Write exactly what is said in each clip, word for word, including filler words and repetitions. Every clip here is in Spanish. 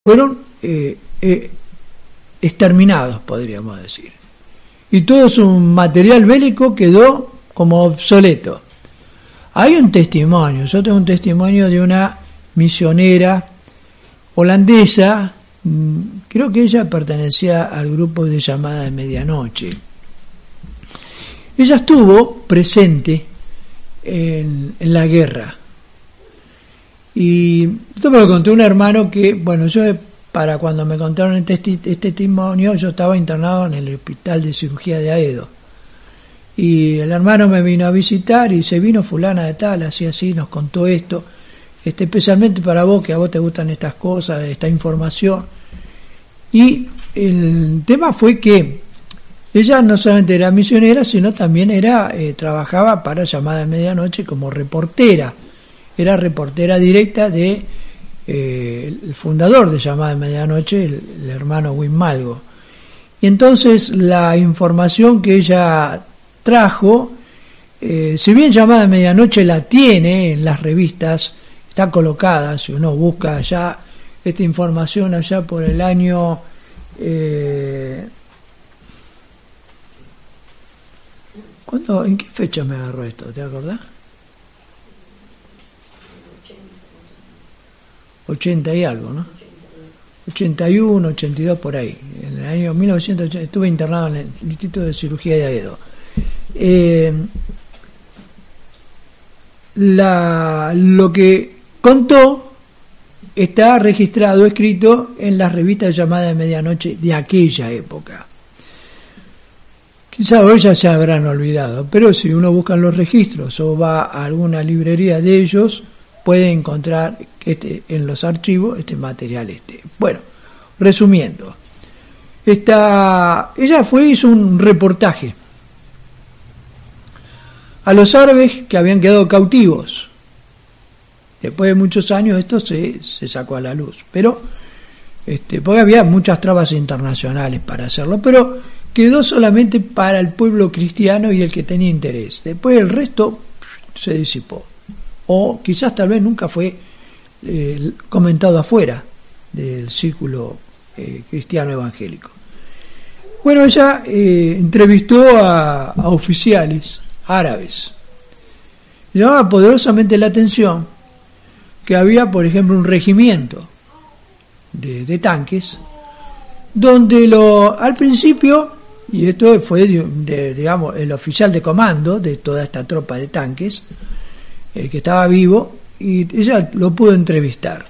fueron eh, eh, exterminados, podríamos decir. Y todo su material bélico quedó como obsoleto. Hay un testimonio, yo tengo un testimonio de una misionera holandesa, creo que ella pertenecía al grupo de llamada de medianoche. Ella estuvo presente en, en la guerra. Y esto me lo contó un hermano que, bueno, yo para cuando me contaron este, este testimonio, yo estaba internado en el hospital de cirugía de Aedo. Y el hermano me vino a visitar y se vino fulana de tal, así así, nos contó esto, este, especialmente para vos, que a vos te gustan estas cosas, esta información. Y el tema fue que ella no solamente era misionera, sino también era eh, trabajaba para Llamada de Medianoche como reportera. Era reportera directa de eh, el fundador de Llamada de Medianoche, el, el hermano Wim-Malgo. Y entonces la información que ella trajo, eh, si bien Llamada de Medianoche la tiene en las revistas, está colocada, si uno busca allá esta información allá por el año eh, ¿cuándo, en qué fecha me agarró esto? ¿Te acordás? ochenta y algo, ¿no? ochenta y uno, ochenta y dos, por ahí. En el año mil novecientos ochenta estuve internado en el Instituto de Cirugía de Aedo. Eh, la, lo que contó está registrado, escrito en las revistas llamadas de medianoche de aquella época. Quizá hoy ya se habrán olvidado, pero si uno busca en los registros o va a alguna librería de ellos, puede encontrar este, en los archivos este material. Este. Bueno, resumiendo, esta, ella fue hizo un reportaje a los árabes que habían quedado cautivos. Después de muchos años esto se, se sacó a la luz, pero este, porque había muchas trabas internacionales para hacerlo, pero quedó solamente para el pueblo cristiano y el que tenía interés. Después el resto se disipó, o quizás tal vez nunca fue eh, comentado afuera del círculo eh, cristiano evangélico. Bueno, ella eh, entrevistó a, a oficiales árabes. Llamaba poderosamente la atención que había, por ejemplo, un regimiento de, de tanques donde lo, al principio, y esto fue de, de, digamos el oficial de comando de toda esta tropa de tanques, eh, que estaba vivo, y ella lo pudo entrevistar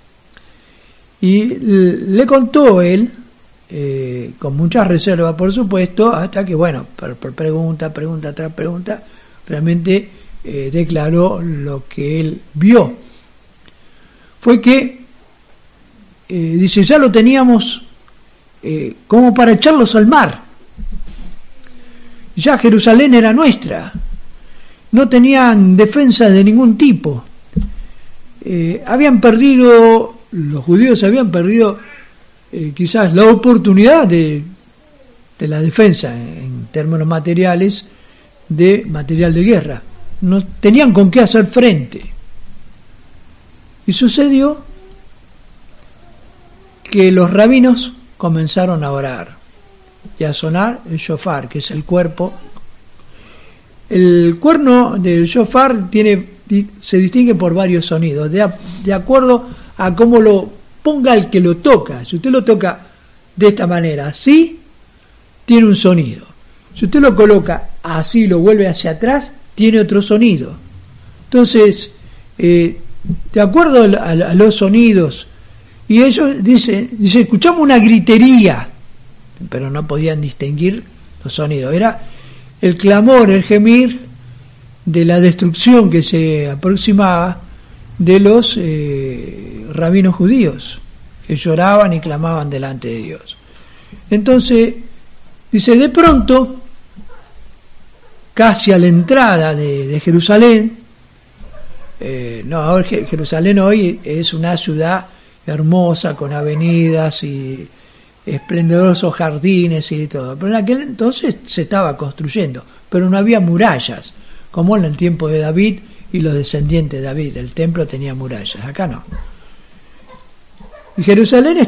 y le contó él, eh, con muchas reservas por supuesto, hasta que bueno, por, por pregunta, pregunta tras pregunta, realmente eh, declaró lo que él vio. Fue que eh, dice, ya lo teníamos eh, como para echarlos al mar, ya Jerusalén era nuestra, no tenían defensa de ningún tipo, eh, habían perdido, los judíos habían perdido eh, quizás la oportunidad de, de la defensa en, en términos materiales, de material de guerra, no tenían con qué hacer frente. Y sucedió que los rabinos comenzaron a orar y a sonar el shofar, que es el cuerpo. El cuerno del shofar tiene, se distingue por varios sonidos, de, de acuerdo a cómo lo ponga el que lo toca. Si usted lo toca de esta manera, así, tiene un sonido. Si usted lo coloca así y lo vuelve hacia atrás, tiene otro sonido. Entonces, eh, de acuerdo a, a, a los sonidos, y ellos dicen, dice, escuchamos una gritería, pero no podían distinguir los sonidos. Era el clamor, el gemir de la destrucción que se aproximaba de los eh, rabinos judíos, que lloraban y clamaban delante de Dios. Entonces, dice, de pronto, casi a la entrada de, de Jerusalén, eh, no, ahora Jerusalén hoy es una ciudad hermosa, con avenidas y esplendorosos jardines y todo, pero en aquel entonces se estaba construyendo, pero no había murallas, como en el tiempo de David y los descendientes de David. El templo tenía murallas, acá no. Y Jerusalén